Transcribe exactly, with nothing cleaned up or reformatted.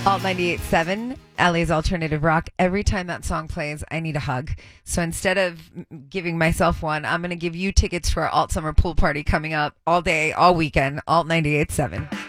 Alt ninety-eight point seven, L A's alternative rock. Every time that song plays, I need a hug. So instead of giving myself one, I'm going to give you tickets to our Alt Summer Pool Party coming up all day, all weekend. Alt ninety-eight point seven.